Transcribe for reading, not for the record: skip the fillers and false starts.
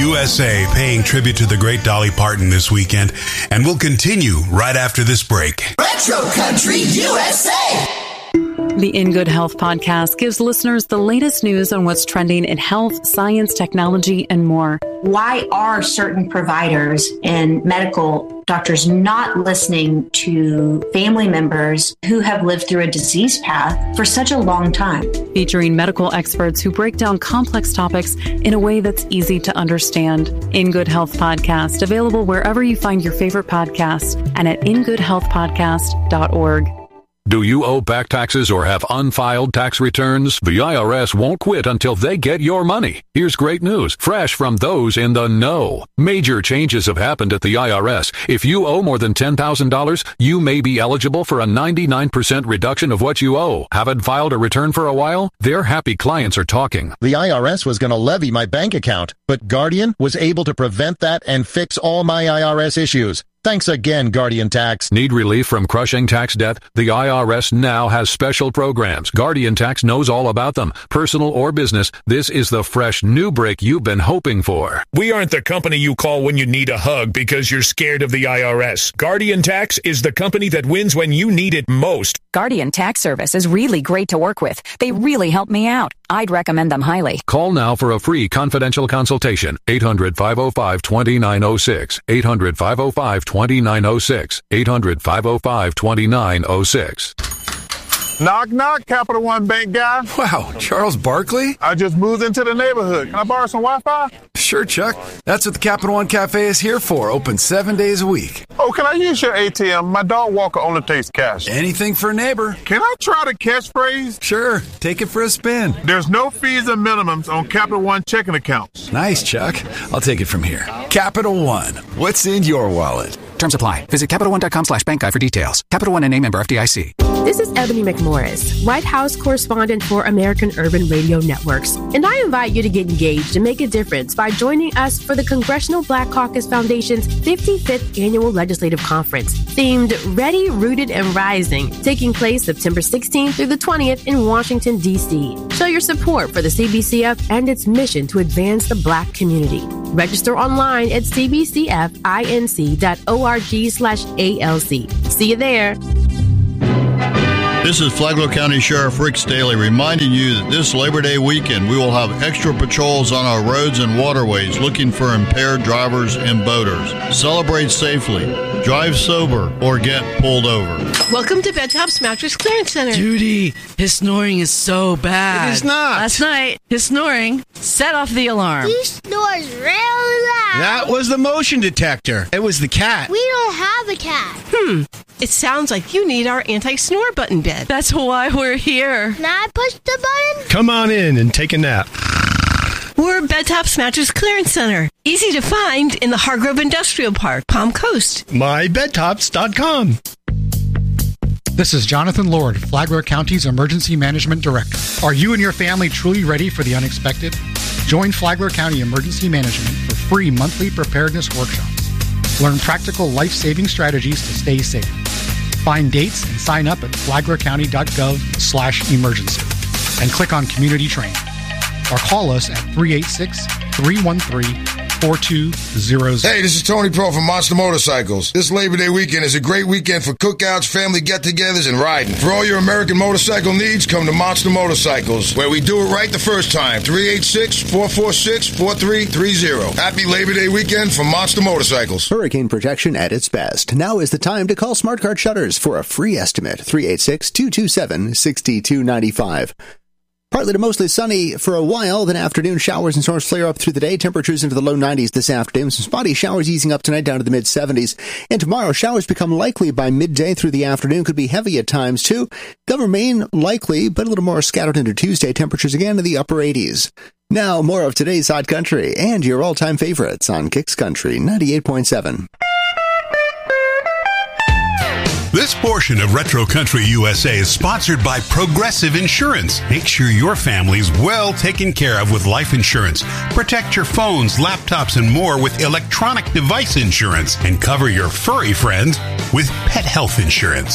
USA paying tribute to the great Dolly Parton this weekend, and we'll continue right after this break. Retro Country USA. The In Good Health podcast gives listeners the latest news on what's trending in health, science, technology, and more. Why are certain providers and medical doctors not listening to family members who have lived through a disease path for such a long time? Featuring medical experts who break down complex topics in a way that's easy to understand. In Good Health podcast, available wherever you find your favorite podcasts and at ingoodhealthpodcast.org. Do you owe back taxes or have unfiled tax returns? The IRS won't quit until they get your money. Here's great news, fresh from those in the know. Major changes have happened at the IRS. If you owe more than $10,000, you may be eligible for a 99% reduction of what you owe. Haven't filed a return for a while? Their happy clients are talking. The IRS was going to levy my bank account, but Guardian was able to prevent that and fix all my IRS issues. Thanks again, Guardian Tax. Need relief from crushing tax debt? The IRS now has special programs. Guardian Tax knows all about them. Personal or business, this is the fresh new break you've been hoping for. We aren't the company you call when you need a hug because you're scared of the IRS. Guardian Tax is the company that wins when you need it most. Guardian Tax Service is really great to work with. They really help me out. I'd recommend them highly. Call now for a free confidential consultation. 800-505-2906. 800-505-2906. 800-505-2906. Knock, knock, Capital One Bank guy. Wow, Charles Barkley? I just moved into the neighborhood. Can I borrow some Wi-Fi? Sure, Chuck. That's what the Capital One Cafe is here for. Open 7 days a week. Oh, can I use your ATM? My dog walker only takes cash. Anything for a neighbor. Can I try the catchphrase? Sure. Take it for a spin. There's no fees and minimums on Capital One checking accounts. Nice, Chuck. I'll take it from here. Capital One. What's in your wallet? Terms apply. Visit CapitalOne.com/bankguide for details. Capital One, N.A. member FDIC. This is Ebony McMorris, White House correspondent for American Urban Radio Networks, and I invite you to get engaged and make a difference by joining us for the Congressional Black Caucus Foundation's 55th Annual Legislative Conference, themed Ready, Rooted, and Rising, taking place September 16th through the 20th in Washington, D.C. Show your support for the CBCF and its mission to advance the Black community. Register online at cbcfinc.org/ALC. See you there. This is Flagler County Sheriff Rick Staley reminding you that this Labor Day weekend we will have extra patrols on our roads and waterways looking for impaired drivers and boaters. Celebrate safely, drive sober, or get pulled over. Welcome to Bedtop's Mattress Clearance Center. Judy, his snoring is so bad. It is not. Last night, his snoring set off the alarm. He snores really loud. That was the motion detector. It was the cat. We don't have a cat. It sounds like you need our anti-snore button bed. That's why we're here. Can I push the button? Come on in and take a nap. We're Bedtop's Mattress Clearance Center. Easy to find in the Hargrove Industrial Park, Palm Coast. MyBedtops.com. This is Jonathan Lord, Flagler County's Emergency Management Director. Are you and your family truly ready for the unexpected? Join Flagler County Emergency Management for free monthly preparedness workshops. Learn practical life-saving strategies to stay safe. Find dates and sign up at flaglercounty.gov/emergency and click on Community Training. Or call us at 386-313-4200. Hey, this is Tony Pro from Monster Motorcycles. This Labor Day weekend is a great weekend for cookouts, family get-togethers, and riding. For all your American motorcycle needs, come to Monster Motorcycles, where we do it right the first time. 386-446-4330. Happy Labor Day weekend from Monster Motorcycles. Hurricane protection at its best. Now is the time to call Smart Card Shutters for a free estimate. 386-227-6295. Partly to mostly sunny for a while, then afternoon showers and storms flare up through the day. Temperatures into the low 90s this afternoon. Some spotty showers easing up tonight down to the mid-70s. And tomorrow, showers become likely by midday through the afternoon. Could be heavy at times, too. They'll remain likely, but a little more scattered into Tuesday. Temperatures again in the upper 80s. Now, more of today's Hot Country and your all-time favorites on Kicks Country 98.7. This portion of Retro Country USA is sponsored by Progressive Insurance. Make sure your family's well taken care of with life insurance. Protect your phones, laptops, and more with electronic device insurance. And cover your furry friends with pet health insurance.